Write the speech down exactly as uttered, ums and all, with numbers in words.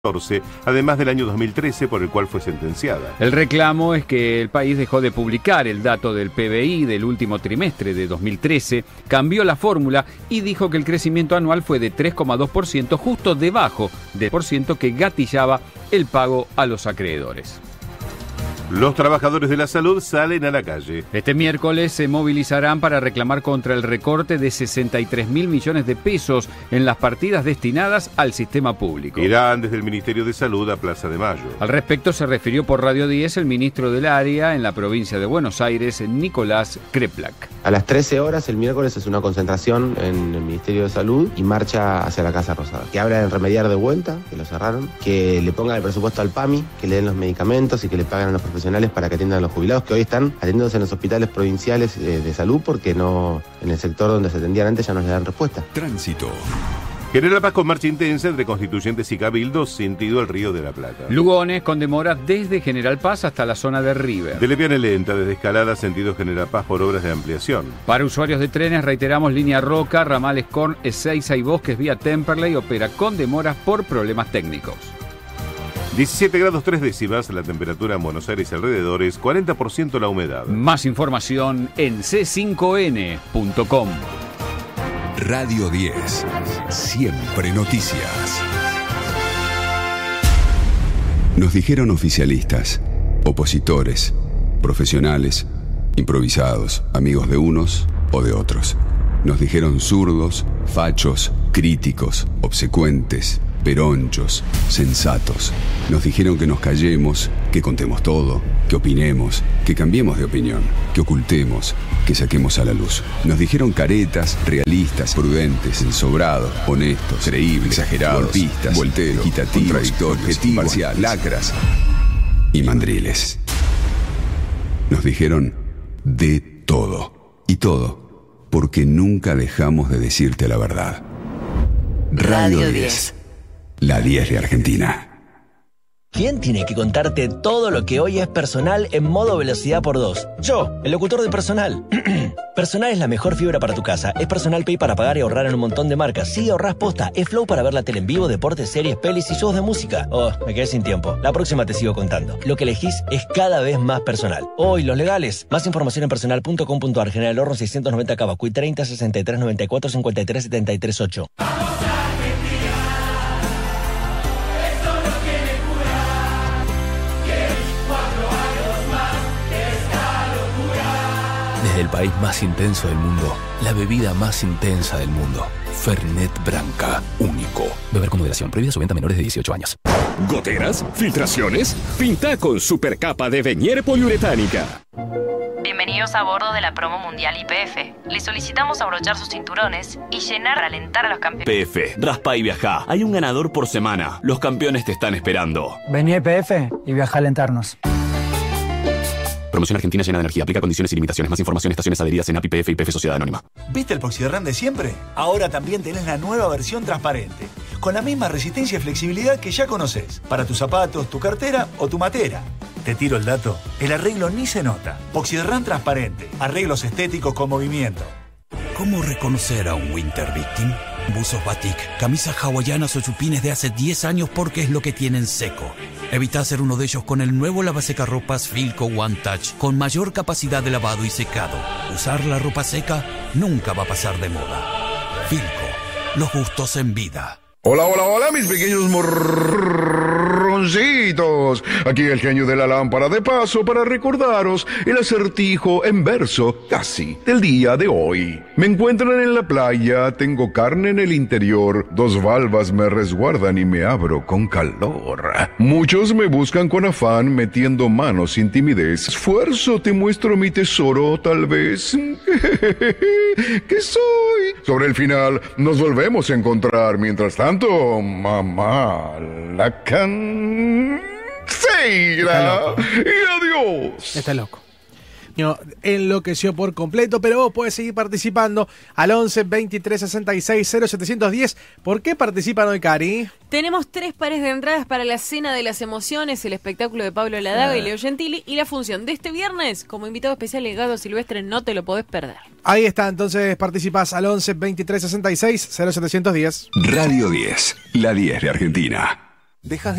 además del año dos mil trece por el cual fue sentenciada. El reclamo es que el país dejó de publicar el dato del P B I del último trimestre de dos mil trece, cambió la fórmula y dijo que el crecimiento anual fue de tres coma dos por ciento, justo debajo del por ciento que gatillaba el pago a los acreedores. Los trabajadores de la salud salen a la calle. Este miércoles se movilizarán para reclamar contra el recorte de sesenta y tres mil millones de pesos en las partidas destinadas al sistema público. Irán desde el Ministerio de Salud a Plaza de Mayo. Al respecto se refirió por Radio diez el ministro del área en la provincia de Buenos Aires, Nicolás Kreplak. A las trece horas el miércoles es una concentración en el Ministerio de Salud y marcha hacia la Casa Rosada. Que habla de remediar de vuelta, que lo cerraron, que le pongan el presupuesto al PAMI, que le den los medicamentos y que le paguen a los profesionales para que atiendan a los jubilados que hoy están atendiéndose en los hospitales provinciales eh, de salud porque no en el sector donde se atendían antes ya no les dan respuesta. Tránsito. General Paz con marcha intensa entre Constituyentes y Cabildos, sentido el Río de la Plata. Lugones con demora desde General Paz hasta la zona de River. De Lepiane lenta desde Escalada, sentido General Paz por obras de ampliación. Para usuarios de trenes, reiteramos línea Roca, ramales Corn, Ezeiza y Bosques vía Temperley opera con demoras por problemas técnicos. diecisiete grados tres décimas la temperatura en Buenos Aires y alrededores, cuarenta por ciento la humedad. Más información en ce cinco ene punto com. Radio diez. Siempre noticias. Nos dijeron oficialistas, opositores, profesionales, improvisados, amigos de unos o de otros. Nos dijeron zurdos, fachos, críticos, obsecuentes, peronchos, sensatos. Nos dijeron que nos callemos, que contemos todo, que opinemos, que cambiemos de opinión, que ocultemos, que saquemos a la luz. Nos dijeron caretas, realistas, prudentes, ensobrados, honestos, creíbles, exagerados, golpistas, volteros, equitativos, objetivos, parciales, lacras y mandriles. Nos dijeron de todo. Y todo porque nunca dejamos de decirte la verdad. Radio diez. La diez de Argentina. ¿Quién tiene que contarte todo lo que hoy es Personal en modo velocidad por dos? Yo, el locutor de Personal. Personal es la mejor fibra para tu casa. Es Personal Pay para pagar y ahorrar en un montón de marcas. Sí, ahorrás posta. Es Flow para ver la tele en vivo, deportes, series, pelis y shows de música. Oh, me quedé sin tiempo. La próxima te sigo contando. Lo que elegís es cada vez más personal. Oh, y los legales. Más información en personal punto com punto ar. General Horno seiscientos noventa Cavacuy treinta sesenta y tres noventa y cuatro cincuenta y tres setenta y tres ocho. Desde el país más intenso del mundo, la bebida más intensa del mundo. Fernet Branca, único. Beber con moderación, prohibida su venta a menores de dieciocho años. ¿Goteras? ¿Filtraciones? Pinta con supercapa de Venier poliuretánica. Bienvenidos a bordo de la promo mundial Y P F. Les solicitamos abrochar sus cinturones y llenar para alentar a los campeones. P F, raspa y viajá. Hay un ganador por semana. Los campeones te están esperando. Vení a P F y viaja a alentarnos. Promoción argentina llena de energía. Aplica condiciones y limitaciones. Más información, estaciones adheridas en A P I, P F y P F Sociedad Anónima. ¿Viste el Poxiderran de siempre? Ahora también tenés la nueva versión transparente, con la misma resistencia y flexibilidad que ya conoces, para tus zapatos, tu cartera o tu matera. Te tiro el dato, el arreglo ni se nota. Poxiderran transparente, arreglos estéticos con movimiento. ¿Cómo reconocer a un Winter Victim? Buzos batik, camisas hawaianas o chupines de hace diez años porque es lo que tienen seco. Evita hacer uno de ellos con el nuevo lavasecarropas Filco One Touch, con mayor capacidad de lavado y secado. Usar la ropa seca nunca va a pasar de moda. Filco, los gustos en vida. Hola, hola, hola, mis pequeños morroncitos. Aquí el genio de la lámpara de paso para recordaros el acertijo en verso, casi, del día de hoy. Me encuentran en la playa, tengo carne en el interior, dos valvas me resguardan y me abro con calor. Muchos me buscan con afán, metiendo manos sin timidez. Esfuerzo, te muestro mi tesoro, tal vez. ¿Qué soy? Sobre el final, nos volvemos a encontrar. Mientras tanto, mamá, la cancera. Y adiós. Está loco. No, enloqueció por completo, pero vos podés seguir participando al once veintitrés sesenta y seis cero setecientos diez. ¿Por qué participan hoy, Cari? Tenemos tres pares de entradas para la Cena de las Emociones, el espectáculo de Pablo Ladaga ah. y Leo Gentili, y la función de este viernes como invitado especial Legado Silvestre. No te lo podés perder. Ahí está, entonces participás al once veintitrés sesenta y seis cero setecientos diez. Radio diez, la diez de Argentina. Dejas de